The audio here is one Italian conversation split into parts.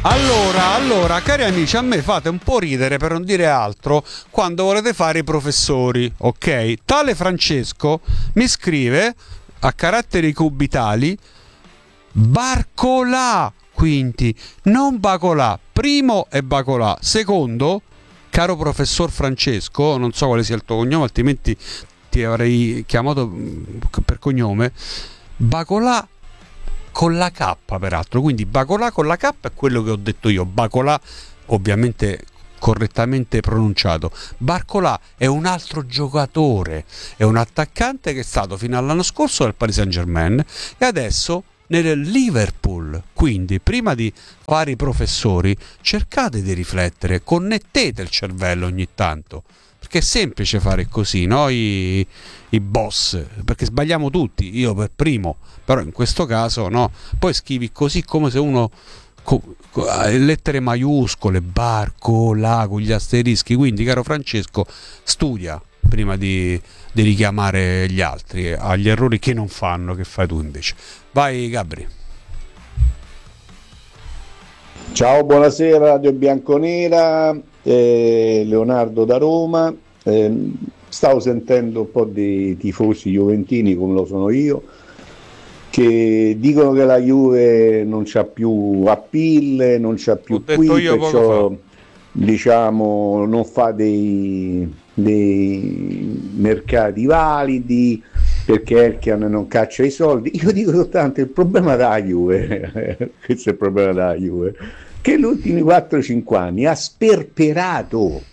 Allora, cari amici, a me fate un po' ridere, per non dire altro, quando volete fare i professori, ok? Tale Francesco mi scrive a caratteri cubitali Barcolà, quindi non Bacolà. Primo è Bacolà. Secondo, caro professor Francesco, non so quale sia il tuo cognome, altrimenti ti avrei chiamato per cognome, Bacolà con la K, peraltro, quindi Bacolà con la K è quello che ho detto io. Bacolà ovviamente correttamente pronunciato. Barcolà è un altro giocatore, è un attaccante che è stato fino all'anno scorso del Paris Saint-Germain e adesso nel Liverpool. Quindi prima di fare i professori cercate di riflettere, connettete il cervello ogni tanto, perché è semplice fare così, no? I boss, perché sbagliamo tutti, io per primo, però in questo caso no, poi scrivi così come se uno lettere maiuscole, Barcolà con gli asterischi. Quindi caro Francesco, studia prima di richiamare gli altri agli errori che non fanno, che fai tu invece. Vai Gabri. Ciao, buonasera Radio Bianconera, Leonardo da Roma. Stavo sentendo un po' di tifosi juventini, come lo sono io, che dicono che la Juve non c'ha più appeal, non c'ha più qui, perciò diciamo non fa dei mercati validi perché Elkian non caccia i soldi. Io dico soltanto il problema della Juve questo è il problema della Juve, che negli ultimi 4-5 anni ha sperperato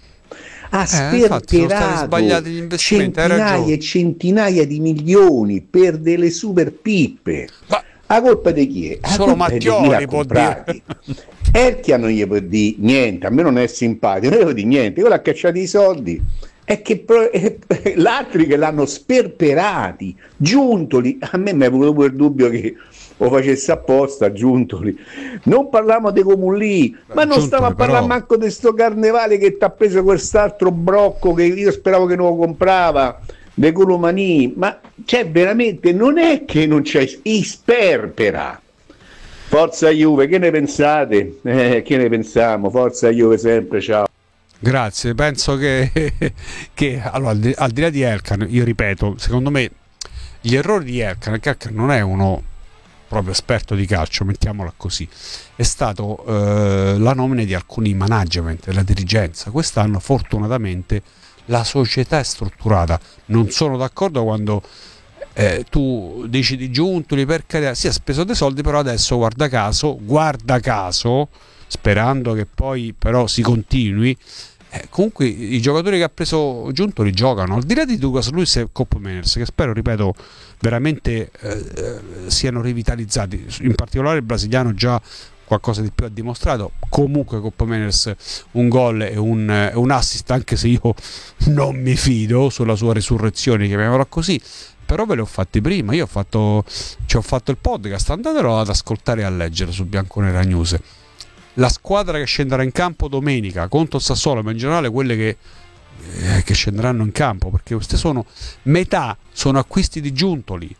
centinaia e centinaia di milioni per delle super pippe. Ma a colpa di chi è? Solo Mattioli può dire. Elkian non gli può dire niente, a me non è simpatico, non gli può dire niente, quello ha cacciato i soldi. È che l'altri che l'hanno sperperati, Giuntoli, a me mi è venuto pure il dubbio che lo facesse apposta, Giuntoli. Non parliamo di Comulì, ma non stiamo a parlare manco di sto carnevale che ti ha preso quest'altro brocco che io speravo che non lo comprava, De Colomani, ma cioè veramente non è che non c'è, sperpera. Forza Juve, che ne pensate? Che ne pensiamo? Forza Juve sempre, ciao. Grazie, penso che allora, al di là di Elkan, io ripeto, secondo me gli errori di Elkan, che Elkan non è uno proprio esperto di calcio, mettiamola così, è stato la nomina di alcuni management della dirigenza. Quest'anno fortunatamente la società è strutturata. Non sono d'accordo quando tu dici di Giuntoli, per carità, si è speso dei soldi, però adesso guarda caso, sperando che poi però si continui, comunque i giocatori che ha preso Giuntoli giocano, al di là di Douglas Luiz e Koopmeiners, che spero, ripeto, veramente siano rivitalizzati, in particolare il brasiliano già qualcosa di più ha dimostrato. Comunque Koopmeiners un gol e un assist, anche se io non mi fido sulla sua resurrezione, chiamiamola così, però ve li ho fatti prima. Io ci ho fatto il podcast, andatelo ad ascoltare e a leggere su Bianconera News. La squadra che scenderà in campo domenica contro il Sassuolo, ma in generale quelle che scenderanno in campo, perché queste sono metà sono acquisti di Giuntoli,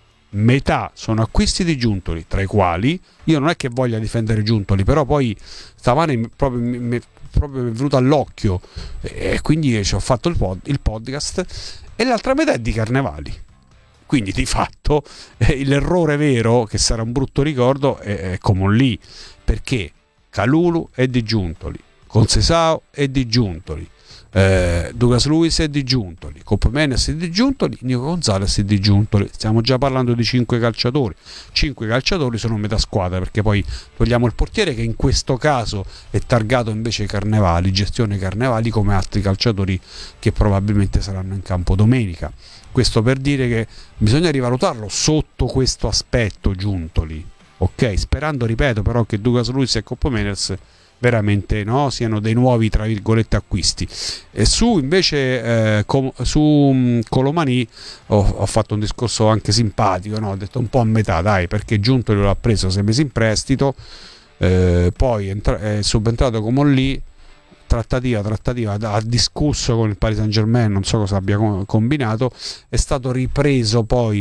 tra i quali io non è che voglia difendere Giuntoli, però poi stamane proprio mi è venuto all'occhio, e quindi ci ho fatto il podcast, e l'altra metà è di Carnevali. Quindi di fatto l'errore vero, che sarà un brutto ricordo, è come lì, perché Kalulu è di Giuntoli, Conceição è di Giuntoli, Douglas Luiz è di Giuntoli, Koopmeiners è di Giuntoli, Nico Gonzalez è di Giuntoli. Stiamo già parlando di 5 calciatori. 5 calciatori sono metà squadra, perché poi togliamo il portiere, che in questo caso è targato invece Carnevali, gestione Carnevali, come altri calciatori che probabilmente saranno in campo domenica. Questo per dire che bisogna rivalutarlo sotto questo aspetto Giuntoli, ok? Sperando, ripeto, però che Douglas Luiz e Koopmeiners veramente siano dei nuovi, tra virgolette, acquisti. E su invece su Colomani ho fatto un discorso anche simpatico, ho detto un po' a metà, dai, perché Giuntoli lo ha preso 6 mesi in prestito, poi è subentrato come lì, trattativa, ha discusso con il Paris Saint-Germain, non so cosa abbia combinato, è stato ripreso poi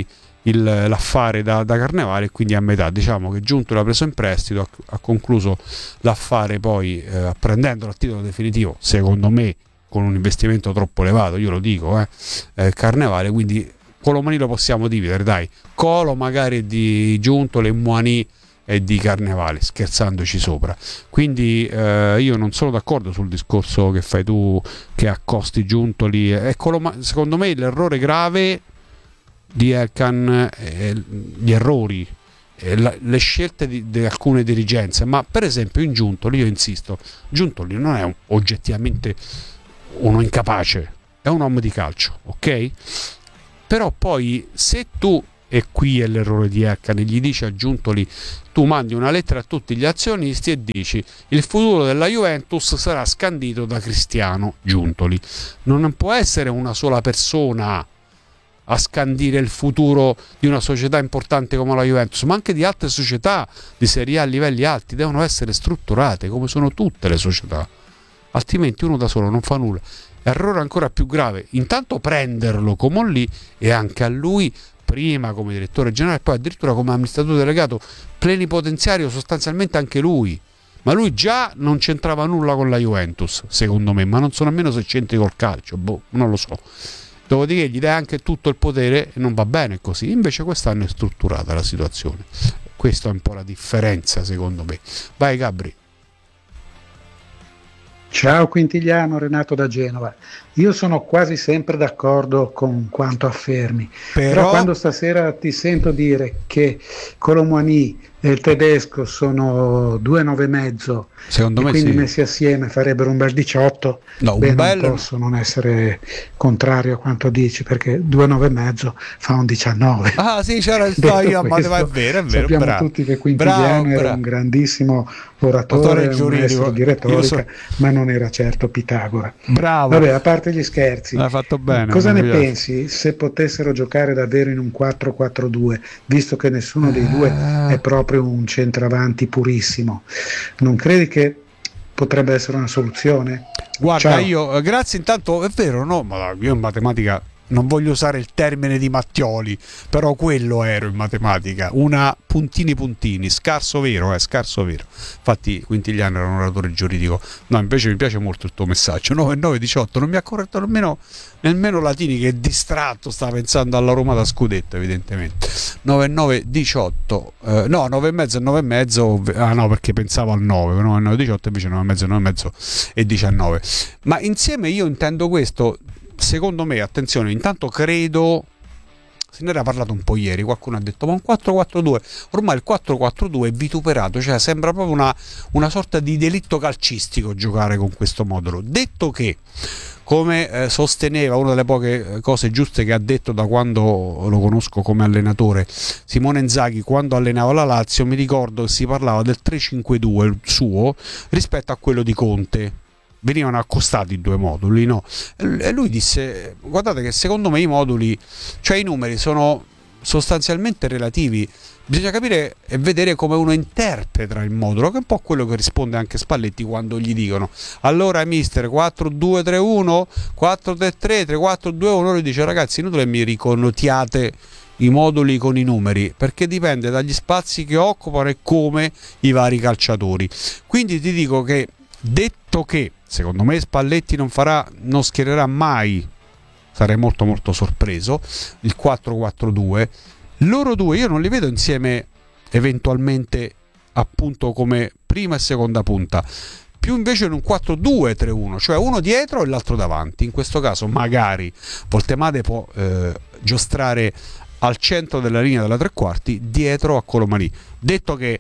l'affare da Carnevale, e quindi a metà. Diciamo che Giuntoli l'ha preso in prestito, ha concluso l'affare poi prendendolo a titolo definitivo, secondo me con un investimento troppo elevato, io lo dico, Carnevale, quindi Colomani lo possiamo dividere, dai, Colo magari di Giuntoli, Muani e di Carnevale, scherzandoci sopra. Quindi io non sono d'accordo sul discorso che fai tu, che accosti Giuntoli e secondo me l'errore grave di Elkann, gli errori, le scelte di alcune dirigenze, ma per esempio in Giuntoli, io insisto, Giuntoli non è oggettivamente uno incapace, è un uomo di calcio, ok? Però poi se tu, e qui è l'errore di Elkann, gli dici a Giuntoli, tu mandi una lettera a tutti gli azionisti e dici il futuro della Juventus sarà scandito da Cristiano Giuntoli. Non può essere una sola persona a scandire il futuro di una società importante come la Juventus, ma anche di altre società di Serie A a livelli alti devono essere strutturate come sono tutte le società, altrimenti uno da solo non fa nulla. Errore ancora più grave, intanto prenderlo come lì, e anche a lui prima come direttore generale, poi addirittura come amministratore delegato plenipotenziario, sostanzialmente anche lui, ma lui già non c'entrava nulla con la Juventus secondo me, ma non so nemmeno se c'entri col calcio, non lo so. Dopodiché gli dai anche tutto il potere e non va bene così. Invece quest'anno è strutturata la situazione, questa è un po' la differenza secondo me. Vai Gabri. Ciao Quintigliano, Renato da Genova. Io sono quasi sempre d'accordo con quanto affermi, però quando stasera ti sento dire che Colomani e il tedesco sono 2,9,5, secondo me quindi sì, messi assieme farebbero un bel 18, no, beh, un bello... non posso non essere contrario a quanto dici, perché 2,9,5 fa un 19. Ah sì, c'era il io, ma è vero, sappiamo bravo. tutti che Quintigliano era un grandissimo oratore, un maestro di retorica, ma non era certo Pitagora. Bravo. Vabbè, a parte gli scherzi, l'ha fatto bene, cosa ne pensi se potessero giocare davvero in un 4-4-2, visto che nessuno dei due è proprio un centravanti purissimo? Non credi che potrebbe essere una soluzione? Guarda, Ciao. io grazie intanto, è vero, no, ma io in matematica non voglio usare il termine di Mattioli, però quello ero in matematica, una puntini, scarso vero. Infatti Quintigliano era un oratore giuridico. No, invece mi piace molto il tuo messaggio. 9-9-18, non mi ha corretto nemmeno Latini, che è distratto, sta pensando alla Roma da scudetto evidentemente. 9-9-18, no, 9,5 e 9,5, ah no, perché pensavo al 9, 9-9-18 invece 9,5 e 19. Ma insieme io intendo questo. Secondo me, attenzione, intanto credo, se ne era parlato un po' ieri, qualcuno ha detto ma un 4-4-2, ormai il 4-4-2 è vituperato, cioè sembra proprio una sorta di delitto calcistico giocare con questo modulo. Detto che, come sosteneva, una delle poche cose giuste che ha detto da quando lo conosco come allenatore, Simone Inzaghi, quando allenava la Lazio, mi ricordo che si parlava del 3-5-2 il suo rispetto a quello di Conte. Venivano accostati i due moduli, no? E lui disse: guardate che secondo me i moduli, cioè i numeri, sono sostanzialmente relativi. Bisogna capire e vedere come uno interpreta il modulo, che è un po' quello che risponde anche Spalletti quando gli dicono: allora mister 4-2-3-1, 4-3-3, 3-4-2-1. Lui dice: ragazzi, inutile mi riconnotiate i moduli con i numeri, perché dipende dagli spazi che occupano e come i vari calciatori. Quindi ti dico che, detto che secondo me Spalletti non schiererà mai, sarei molto molto sorpreso, il 4-4-2, loro due io non li vedo insieme eventualmente appunto come prima e seconda punta, più invece in un 4-2-3-1, cioè uno dietro e l'altro davanti. In questo caso magari Voltemade può giostrare al centro della linea della tre quarti dietro a Colomani. Detto che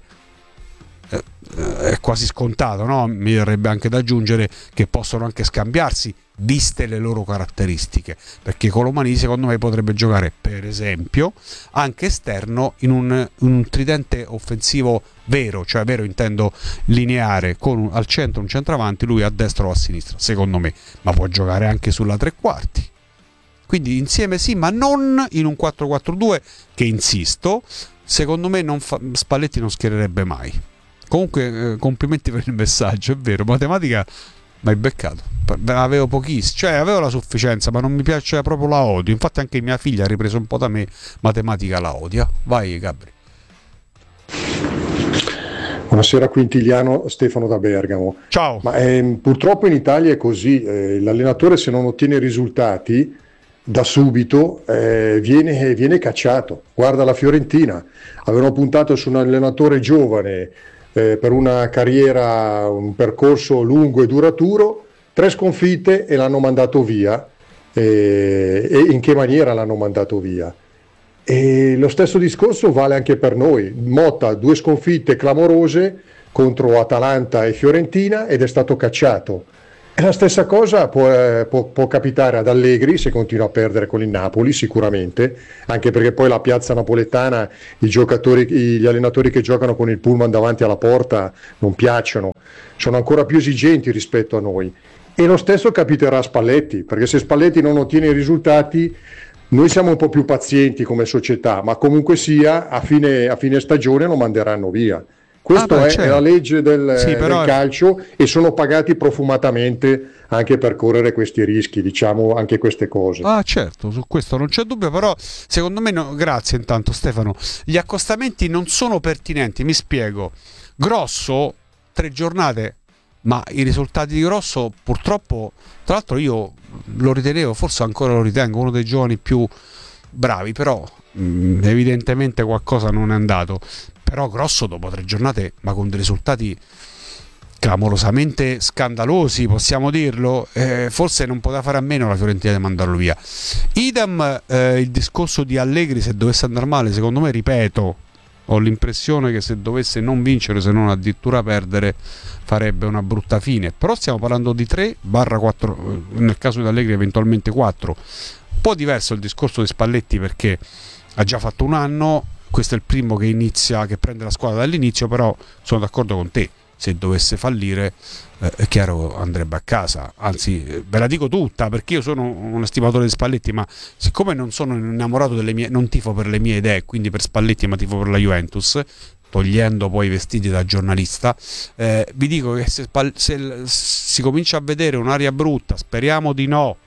è quasi scontato, no? Mi verrebbe anche da aggiungere che possono anche scambiarsi viste le loro caratteristiche, perché Colomani secondo me potrebbe giocare per esempio anche esterno in un tridente offensivo vero, cioè vero intendo lineare, con al centro un centravanti, lui a destra o a sinistra secondo me, ma può giocare anche sulla tre quarti. Quindi insieme sì, ma non in un 4-4-2 che, insisto, secondo me Spalletti non schiererebbe mai. Comunque complimenti per il messaggio, è vero, matematica Ma hai beccato? Avevo pochissimo, cioè avevo la sufficienza, ma non mi piace, proprio la odio. Infatti anche mia figlia ha ripreso un po' da me, matematica la odia. Vai Gabri. Buonasera Quintiliano, Stefano da Bergamo. Ciao. Ma purtroppo in Italia è così, l'allenatore se non ottiene risultati da subito viene cacciato. Guarda la Fiorentina, avevano puntato su un allenatore giovane per una carriera, un percorso lungo e duraturo, 3 sconfitte e l'hanno mandato via. E in che maniera l'hanno mandato via? E lo stesso discorso vale anche per noi. Motta 2 sconfitte clamorose contro Atalanta e Fiorentina ed è stato cacciato. E la stessa cosa può capitare ad Allegri se continua a perdere con il Napoli, sicuramente, anche perché poi la piazza napoletana, gli allenatori che giocano con il pullman davanti alla porta non piacciono, sono ancora più esigenti rispetto a noi. E lo stesso capiterà a Spalletti, perché se Spalletti non ottiene i risultati, noi siamo un po' più pazienti come società, ma comunque sia, a fine stagione lo manderanno via. Questo è la legge del calcio e sono pagati profumatamente anche per correre questi rischi, diciamo anche queste cose. Ah certo, su questo non c'è dubbio, però secondo me, grazie intanto Stefano, gli accostamenti non sono pertinenti, mi spiego. Grosso, 3 giornate, ma i risultati di Grosso purtroppo, tra l'altro io lo ritenevo, forse ancora lo ritengo, uno dei giovani più bravi, però evidentemente qualcosa non è andato. Però Grosso dopo 3 giornate, ma con dei risultati clamorosamente scandalosi, possiamo dirlo, forse non poteva fare a meno la Fiorentina di mandarlo via. Idem il discorso di Allegri, se dovesse andare male, secondo me, ripeto, ho l'impressione che se dovesse non vincere, se non addirittura perdere, farebbe una brutta fine. Però stiamo parlando di 3/4, nel caso di Allegri eventualmente 4. Un po' diverso il discorso di Spalletti, perché ha già fatto un anno, questo è il primo che prende la squadra dall'inizio, però sono d'accordo con te, se dovesse fallire è chiaro andrebbe a casa. Anzi, ve la dico tutta, perché io sono un estimatore di Spalletti, ma siccome non sono innamorato non tifo per le mie idee, quindi per Spalletti, ma tifo per la Juventus, togliendo poi i vestiti da giornalista, vi dico che se si comincia a vedere un'aria brutta, speriamo di no,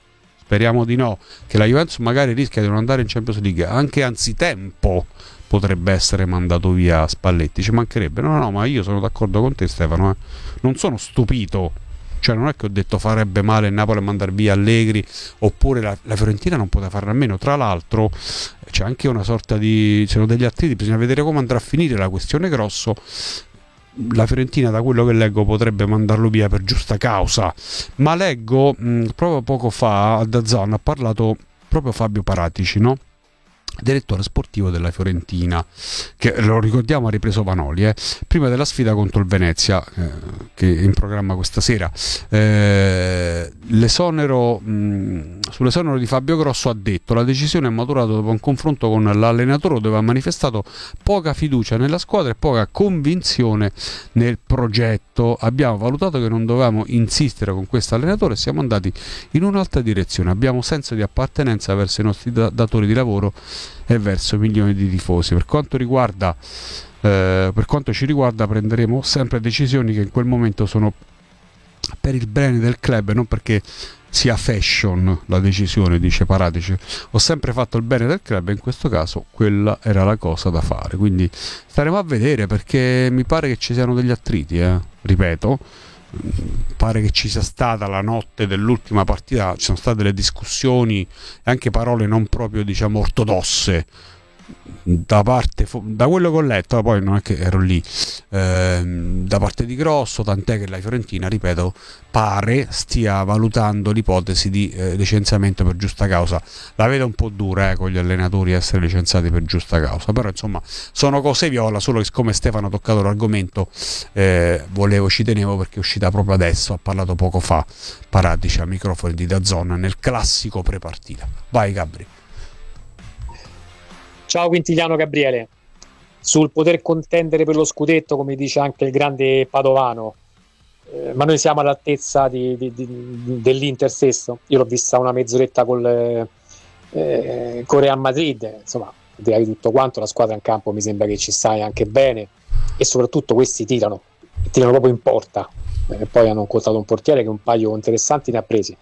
che la Juventus magari rischia di non andare in Champions League, anche anzitempo potrebbe essere mandato via Spalletti, ci mancherebbe. No, ma io sono d'accordo con te Stefano, non sono stupito, cioè non è che ho detto farebbe male il Napoli a mandare via Allegri, oppure la Fiorentina non poteva farne a meno. Tra l'altro c'è anche una sorta di, c'erano degli attriti, bisogna vedere come andrà a finire la questione Grosso. La Fiorentina, da quello che leggo, potrebbe mandarlo via per giusta causa, ma leggo proprio poco fa a DAZN ha parlato proprio Fabio Paratici, no? Direttore sportivo della Fiorentina, che lo ricordiamo ha ripreso Vanoli prima della sfida contro il Venezia, che è in programma questa sera. Sull'esonero di Fabio Grosso ha detto: la decisione è maturata dopo un confronto con l'allenatore dove ha manifestato poca fiducia nella squadra e poca convinzione nel progetto. Abbiamo valutato che non dovevamo insistere con questo allenatore e siamo andati in un'altra direzione. Abbiamo senso di appartenenza verso i nostri datori di lavoro e verso milioni di tifosi. Per quanto ci riguarda, prenderemo sempre decisioni che in quel momento sono per il bene del club e non perché sia fashion la decisione, dice Paratici. Ho sempre fatto il bene del club e in questo caso quella era la cosa da fare, quindi staremo a vedere, perché mi pare che ci siano degli attriti, ripeto, pare che ci sia stata la notte dell'ultima partita, ci sono state delle discussioni e anche parole non proprio, diciamo, ortodosse da quello che ho letto, poi non è che ero lì, da parte di Grosso, tant'è che la Fiorentina, ripeto, pare stia valutando l'ipotesi di licenziamento per giusta causa. La vedo un po' dura con gli allenatori essere licenziati per giusta causa, però insomma sono cose viola, solo che siccome Stefano ha toccato l'argomento ci tenevo, perché è uscita proprio adesso, ha parlato poco fa Paratici a microfoni di DAZN nel classico prepartita. Vai Gabri. Ciao Quintiliano Gabriele. Sul poter contendere per lo scudetto, come dice anche il grande Padovano, ma noi siamo all'altezza dell'Inter stesso. Io l'ho vista una mezz'oretta con Real Madrid, insomma, al di là di tutto quanto, la squadra in campo mi sembra che ci stai anche bene, e soprattutto questi tirano proprio in porta. poi hanno incontrato un portiere che un paio interessanti ne ha presi.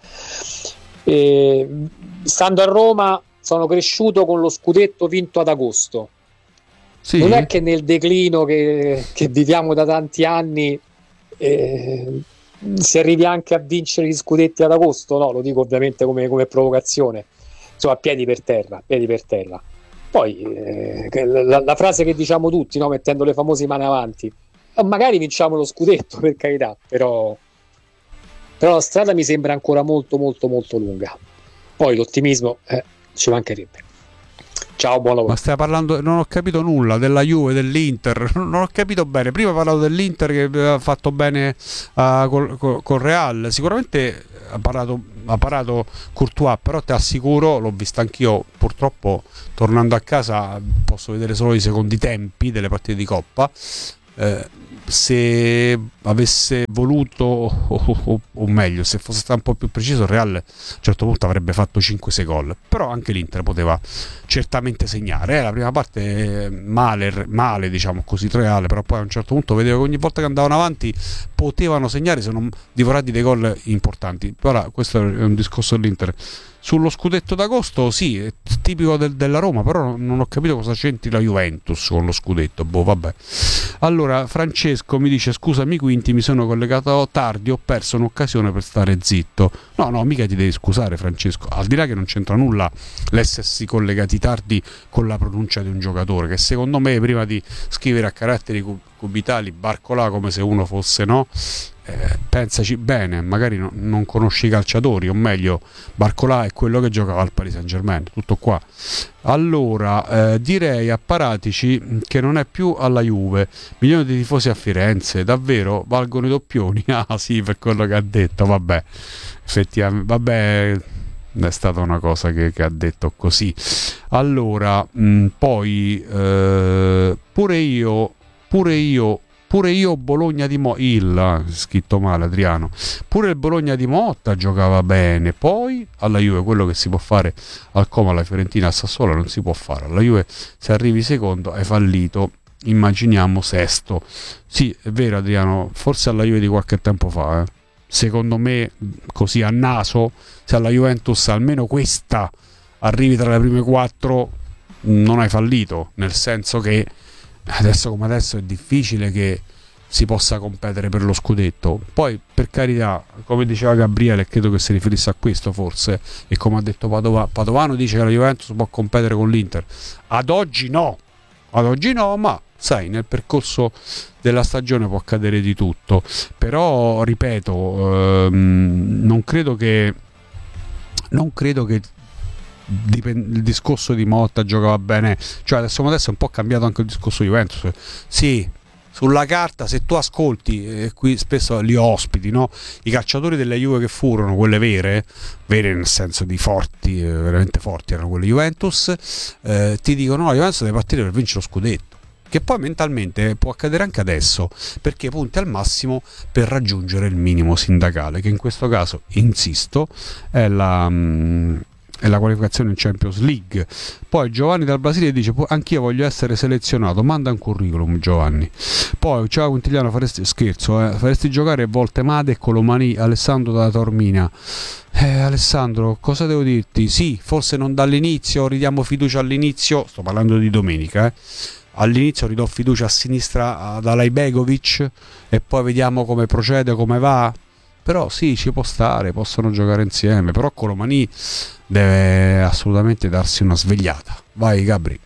Stando a Roma sono cresciuto con lo scudetto vinto ad agosto. Sì. Non è che nel declino che viviamo da tanti anni si arrivi anche a vincere gli scudetti ad agosto, no, lo dico ovviamente come provocazione, insomma, piedi per terra. Poi la frase che diciamo tutti, no, mettendo le famose mani avanti, magari vinciamo lo scudetto, per carità, però la strada mi sembra ancora molto molto molto lunga. Poi l'ottimismo ci mancherebbe. Ciao, buon lavoro. Ma stai parlando, non ho capito nulla della Juve, dell'Inter, non ho capito bene. Prima parlavo dell'Inter che aveva fatto bene col Real, sicuramente ha parato Courtois, però ti assicuro, l'ho vista anch'io, purtroppo tornando a casa posso vedere solo i secondi tempi delle partite di Coppa. Se avesse voluto o meglio, se fosse stato un po' più preciso, il Real a un certo punto avrebbe fatto 5-6 gol, però anche l'Inter poteva certamente segnare. La prima parte male diciamo così, Real, però poi a un certo punto vedevo che ogni volta che andavano avanti potevano segnare, se non divorati dei gol importanti. Ora questo è un discorso dell'Inter. Sullo scudetto d'agosto, sì, è tipico della Roma, però non ho capito cosa c'entri la Juventus con lo scudetto. Vabbè. Allora, Francesco mi dice: scusami Quinti, mi sono collegato tardi, ho perso un'occasione per stare zitto. No, mica ti devi scusare, Francesco, al di là che non c'entra nulla l'essersi collegati tardi con la pronuncia di un giocatore, che secondo me prima di scrivere a caratteri cubitali Barcolà come se uno fosse, no? Pensaci bene, magari non conosci i calciatori, o meglio, Barcolà è quello che giocava al Paris Saint-Germain, tutto qua. Allora, direi a Paratici che non è più alla Juve, milioni di tifosi a Firenze, davvero valgono i doppioni? Ah sì, per quello che ha detto, vabbè, effettivamente, vabbè, è stata una cosa che ha detto così. Allora, poi pure io Bologna di Motta, scritto male Adriano, pure il Bologna di Motta giocava bene, poi alla Juve quello che si può fare al Como, alla Fiorentina, a Sassuolo non si può fare, alla Juve se arrivi secondo hai fallito, immaginiamo sesto. Sì, è vero Adriano, forse alla Juve di qualche tempo fa, secondo me così a naso, se alla Juventus almeno questa arrivi tra le prime 4 non hai fallito, nel senso che adesso come adesso è difficile che si possa competere per lo scudetto. Poi per carità, come diceva Gabriele, credo che si riferisse a questo forse, e come ha detto Padovano dice che la Juventus può competere con l'Inter. Ad oggi no, ma sai, nel percorso della stagione può accadere di tutto. Però ripeto, non credo che il discorso di Motta giocava bene, cioè adesso è un po' cambiato anche il discorso Juventus. Sì, sulla carta, se tu ascolti, qui spesso li ospiti, no? I calciatori delle Juve che furono quelle vere nel senso di forti, veramente forti erano quelle Juventus, ti dicono no, la Juventus deve partire per vincere lo scudetto, che poi mentalmente può accadere anche adesso, perché punti al massimo per raggiungere il minimo sindacale, che in questo caso, insisto, è la qualificazione in Champions League. Poi Giovanni dal Brasile dice: anch'io voglio essere selezionato, manda un curriculum Giovanni. Poi ciao Quintiliano, faresti giocare Voltemade e Colomani, Alessandro dalla Taormina. Alessandro, cosa devo dirti? Sì, forse non dall'inizio, ridiamo fiducia all'inizio, sto parlando di domenica, all'inizio ridò fiducia a sinistra ad Alajbegovic e poi vediamo come procede, come va. Però sì, ci può stare, possono giocare insieme, però Colomani deve assolutamente darsi una svegliata. Vai Gabri.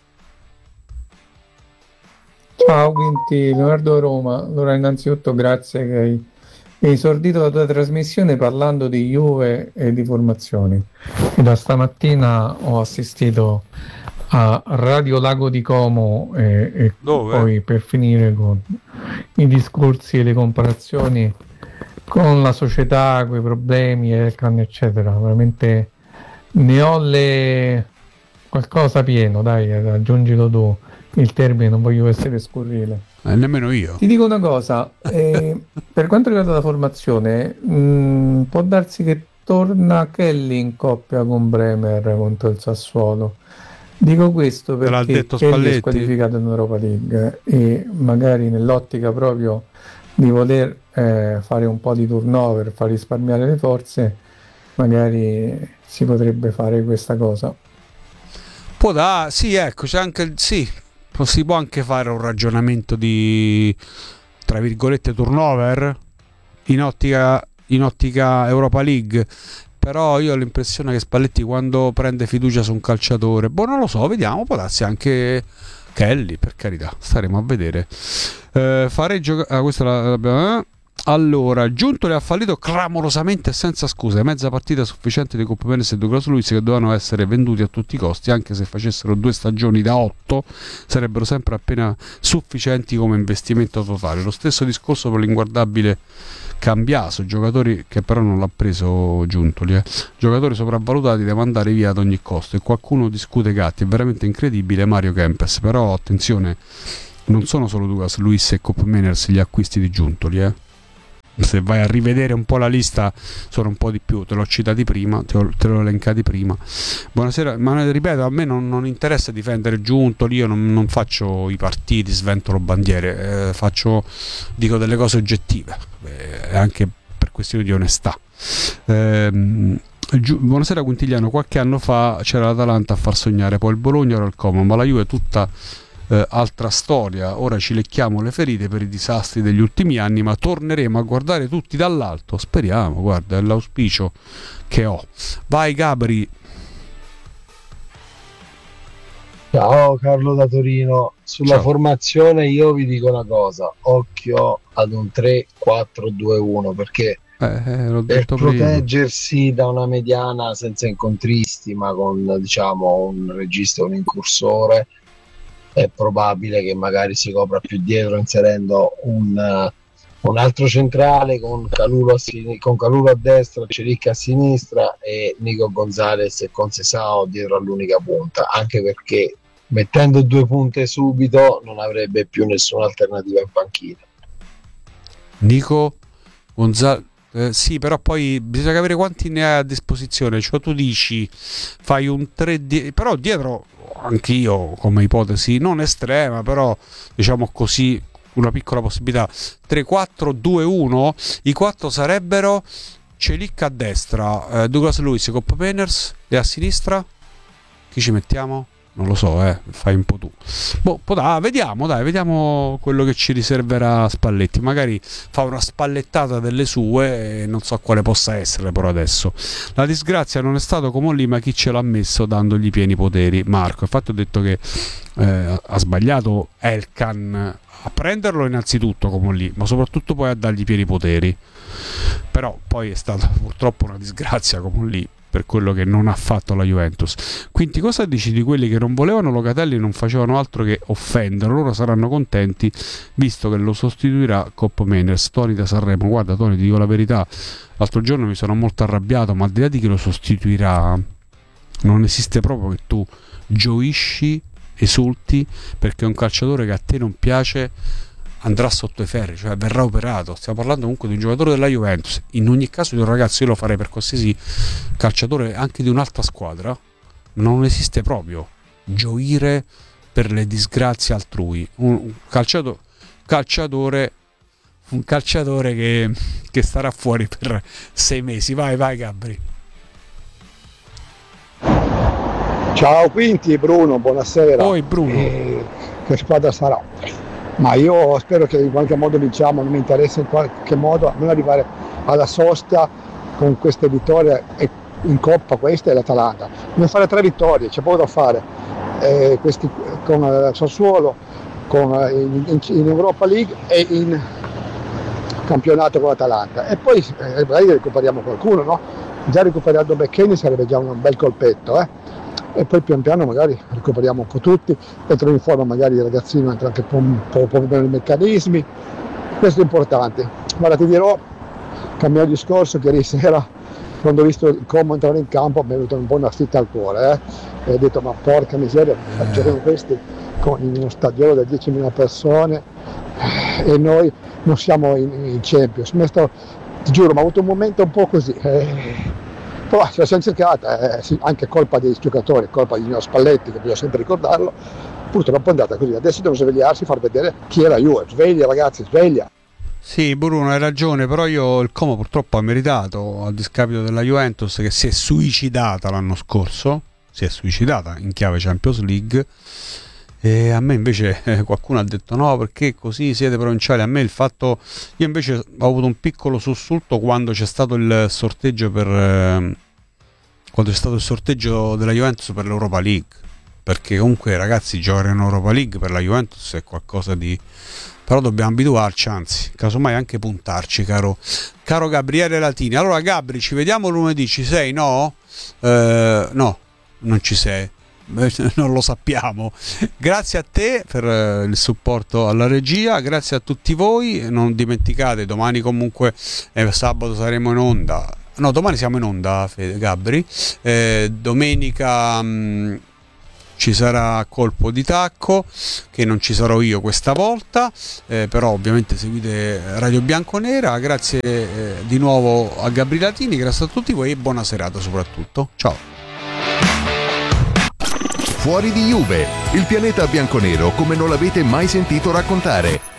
Ciao Quinti, Leonardo Roma. Allora innanzitutto grazie che hai esordito la tua trasmissione parlando di Juve e di formazioni. E da stamattina ho assistito a Radio Lago di Como e poi per finire con i discorsi e le comparazioni con la società, con i problemi, Elkan, eccetera. Veramente ne ho qualcosa pieno, dai, aggiungilo tu il termine, non voglio essere scurrile. Nemmeno io. Ti dico una cosa, per quanto riguarda la formazione, può darsi che torna Kelly in coppia con Bremer contro il Sassuolo. Dico questo perché Kelly è squalificato in Europa League e magari nell'ottica proprio di poter fare un po' di turnover, far risparmiare le forze, magari si potrebbe fare questa cosa. Sì, ecco, c'è anche sì, si può anche fare un ragionamento di, tra virgolette, turnover in ottica Europa League. Però io ho l'impressione che Spalletti, quando prende fiducia su un calciatore, non lo so, vediamo, può darsi anche Kelly, per carità, staremo a vedere. Fare giocare questa allora, Giuntoli ha fallito clamorosamente e senza scuse, mezza partita sufficiente di Coppa Mendes e Douglas Luiz, che dovevano essere venduti a tutti i costi, anche se facessero 2 stagioni da 8 sarebbero sempre appena sufficienti come investimento totale. Lo stesso discorso per l'inguardabile Cambiaso, giocatori che però non l'ha preso Giuntoli, giocatori sopravvalutati da mandare via ad ogni costo, e qualcuno discute Gatti, è veramente incredibile. Mario Kempes, però attenzione, non sono solo Douglas Luiz e Cop Manners gli acquisti di Giuntoli, se vai a rivedere un po' la lista sono un po' di più, te l'ho citati prima, te l'ho elencati prima. Buonasera, ma ripeto, a me non interessa difendere Giuntoli, io non faccio i partiti, sventolo bandiere, dico delle cose oggettive, anche per questione di onestà. Buonasera Quintigliano, qualche anno fa c'era l'Atalanta a far sognare, poi il Bologna, ora il Como, ma la Juve è tutta altra storia. Ora ci lecchiamo le ferite per i disastri degli ultimi anni, ma torneremo a guardare tutti dall'alto, speriamo, guarda, è l'auspicio che ho. Vai Gabri. Ciao Carlo da Torino. Sulla formazione io vi dico una cosa, occhio ad un 3-4-2-1, perché per proteggersi da una mediana senza incontristi, ma con, diciamo, un regista, un incursore, è probabile che magari si copra più dietro inserendo un altro centrale con Calulo a destra, Cericca a sinistra e Nico Gonzalez e Concesao dietro all'unica punta, anche perché mettendo 2 punte subito non avrebbe più nessuna alternativa in panchina. Nico Gonzalez, sì, però poi bisogna capire quanti ne hai a disposizione, cioè tu dici fai un 3 però dietro, anch'io come ipotesi non estrema, però diciamo così, una piccola possibilità, 3-4-2-1, i 4 sarebbero Celicca a destra, Douglas Luiz, Cop Manners, e a sinistra chi ci mettiamo? Non lo so, fai un po' tu. Vediamo quello che ci riserverà Spalletti. Magari fa una spallettata delle sue e non so quale possa essere però adesso. La disgrazia non è stato Comolli, ma chi ce l'ha messo dandogli pieni poteri. Marco, infatti ho detto che ha sbagliato Elkan a prenderlo innanzitutto Comolli, ma soprattutto poi a dargli pieni poteri. Però poi è stata purtroppo una disgrazia Comolli per quello che non ha fatto la Juventus. Quindi cosa dici di quelli che non volevano Locatelli e non facevano altro che offendere? Loro saranno contenti visto che lo sostituirà Cop Manners. Tony da Sanremo, guarda Tony, ti dico la verità, l'altro giorno mi sono molto arrabbiato, ma al di là di chi lo sostituirà non esiste proprio che tu gioisci, esulti perché un calciatore che a te non piace andrà sotto i ferri, cioè verrà operato. Stiamo parlando comunque di un giocatore della Juventus, in ogni caso di un ragazzo, io lo farei per qualsiasi calciatore anche di un'altra squadra. Non esiste proprio gioire per le disgrazie altrui. Un calciatore che starà fuori per 6 mesi. Vai Gabri. Ciao Quinti, Bruno, buonasera. Poi Bruno, che squadra sarà? Ma io spero che in qualche modo vinciamo, non mi interessa in qualche modo non arrivare alla sosta con queste vittorie, e in Coppa questa è l'Atalanta. Dobbiamo fare 3 vittorie, c'è poco da fare, questi con Sassuolo, in Europa League e in campionato con l'Atalanta, e poi magari recuperiamo qualcuno, no? Già recuperando Becchini sarebbe già un bel colpetto, e poi pian piano magari recuperiamo un po' tutti, entrano in forma magari i ragazzini, entrano anche un po' bene i meccanismi, questo è importante. Guarda, ti dirò, cambiando discorso, che ieri sera quando ho visto come entrare in campo mi è venuta un po' una fitta al cuore, e ho detto ma porca miseria, facciamo questi in uno stadio di 10.000 persone e noi non siamo in Champions. Ti giuro, mi ha avuto un momento un po' così. Però ce la siamo cercata, sì, anche colpa dei giocatori, colpa di Nino Spalletti, che bisogna sempre ricordarlo. Purtroppo è andata così. Adesso devono svegliarsi, far vedere chi è la Juve. Sveglia ragazzi, sveglia. Sì, Bruno, hai ragione, però il Como purtroppo ha meritato, a discapito della Juventus che si è suicidata l'anno scorso, si è suicidata in chiave Champions League, e a me invece qualcuno ha detto no, perché così siete provinciali. A me il fatto, io invece ho avuto un piccolo sussulto quando c'è stato il sorteggio quando c'è stato il sorteggio della Juventus per l'Europa League, perché comunque ragazzi, giocare in Europa League per la Juventus è qualcosa di... però dobbiamo abituarci, anzi casomai anche puntarci, caro Gabriele Latini. Allora Gabri, ci vediamo lunedì, ci sei? No? No, non ci sei, non lo sappiamo. Grazie a te per il supporto alla regia, grazie a tutti voi. Non dimenticate, domani comunque sabato saremo in onda, no, domani siamo in onda, Gabri, domenica ci sarà Colpo di Tacco, che non ci sarò io questa volta, però ovviamente seguite Radio Bianconera. Grazie di nuovo a Gabri Latini, grazie a tutti voi e buona serata soprattutto, ciao. Fuori di Juve, il pianeta bianconero come non l'avete mai sentito raccontare.